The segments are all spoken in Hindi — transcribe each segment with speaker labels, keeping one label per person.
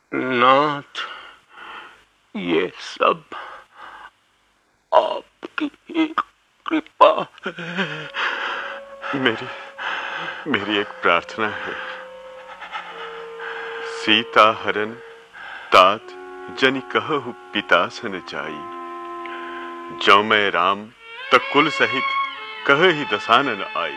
Speaker 1: नाथ, ये सब आपकी ही कृपा है।
Speaker 2: मेरी एक प्रार्थना है। सीता हरन तात जनि कहु पिता सन जाई, जो मैं राम त कुल सहित कह ही दसानन आई।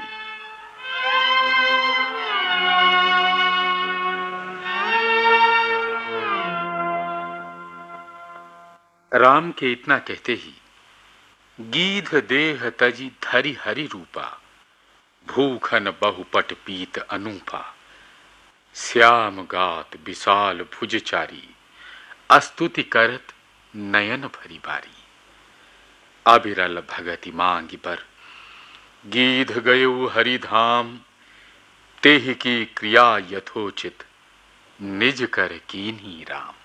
Speaker 3: राम के इतना कहते ही गीध देह तजी धरि हरि रूपा, भूखन बहुपट पीत अनूपा, श्याम गात विशाल भुजचारी, अस्तुति करत नयन भरी बारी। अबिरल भगति मांगी बर, गीध गयो हरिधाम, तेहि की क्रिया यथोचित, निज कर कीन्ही राम।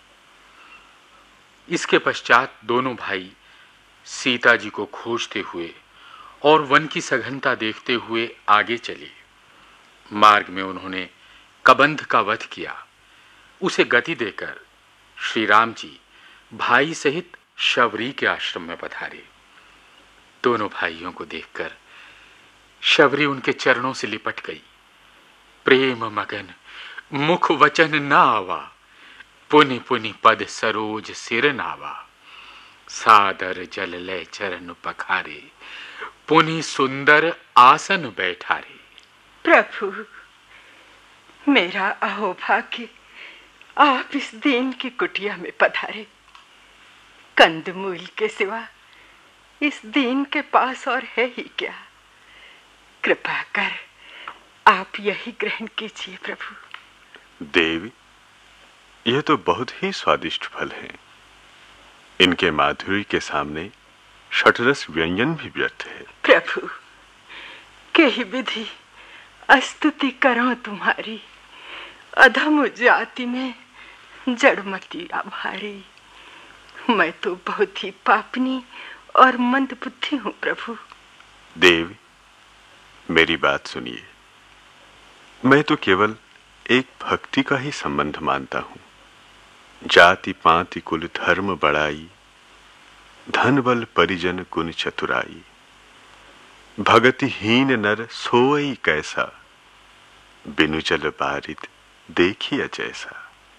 Speaker 3: इसके पश्चात दोनों भाई सीता जी को खोजते हुए और वन की सघनता देखते हुए आगे चले। मार्ग में उन्होंने कबंध का वध किया। उसे गति देकर श्री राम जी भाई सहित शबरी के आश्रम में पधारे। दोनों भाइयों को देखकर शबरी उनके चरणों से लिपट गई। प्रेम मगन मुख वचन न आवा, पुनि पुनि पद सरोज सिर नावा, सादर जल लय चरण पखारे, पुनि सुंदर आसन बैठारे।
Speaker 4: प्रभु, मेरा अहोभाग्य आप इस दीन की कुटिया में पधारे। कंदमूल के सिवा इस दीन के पास और है ही क्या। कृपा कर आप यही ग्रहण कीजिए प्रभु।
Speaker 2: देवी, यह तो बहुत ही स्वादिष्ट फल है। इनके माधुर्य के सामने षटरस व्यंजन भी व्यर्थ है।
Speaker 4: प्रभु, कही विधि स्तुति करो तुम्हारी, अधम जाति में जड़मती आभारी। मैं तो बहुत ही पापनी और मंद बुद्धि हूं प्रभु।
Speaker 2: देवी, मेरी बात सुनिए। मैं तो केवल एक भक्ति का ही संबंध मानता हूं। जाति पाति कुल धर्म बड़ाई, धन बल परिजन गुण चतुराई, भगति हीन नर सोई कैसा, बिनु जल बारित देखिए जैसा।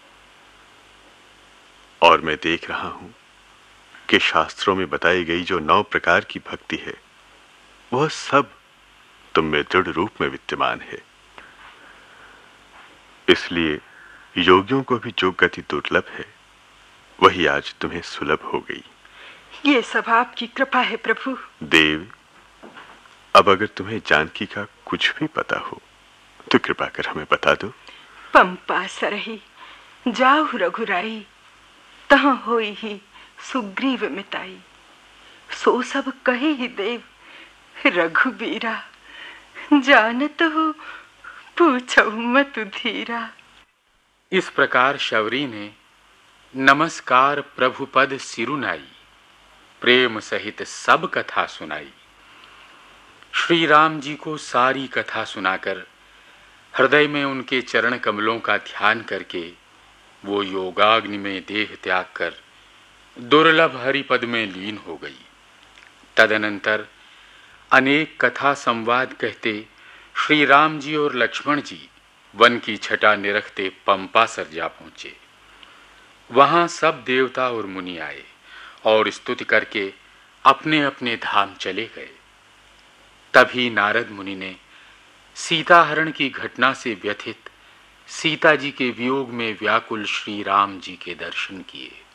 Speaker 2: और मैं देख रहा हूं कि शास्त्रों में बताई गई जो 9 प्रकार की भक्ति है, वह सब तुम में दृढ़ रूप में विद्यमान है। इसलिए योगियों को भी जो गति दुर्लभ है, वही आज तुम्हें सुलभ हो गई।
Speaker 4: ये सब आपकी कृपा है प्रभु।
Speaker 2: देव, अब अगर तुम्हें जानकी का कुछ भी पता हो तो कृपा कर हमें बता दो।
Speaker 4: पंपा सरही जाऊ रघुराई, तहाँ होई ही सुग्रीव मिताई, सो सब कहे ही देव रघुबीरा, जानत हो पूछो मत धीरा।
Speaker 3: इस प्रकार शबरी ने नमस्कार प्रभु पद सिरुनाई, प्रेम सहित सब कथा सुनाई। श्री राम जी को सारी कथा सुनाकर हृदय में उनके चरण कमलों का ध्यान करके वो योगाग्नि में देह त्याग कर दुर्लभ हरिपद में लीन हो गई। तदनंतर अनेक कथा संवाद कहते श्री राम जी और लक्ष्मण जी वन की छटा निरखते पंपासर जा पहुंचे। वहां सब देवता और मुनि आए और स्तुति करके अपने अपने धाम चले गए। तभी नारद मुनि ने सीता हरण की घटना से व्यथित सीता जी के वियोग में व्याकुल श्री राम जी के दर्शन किए।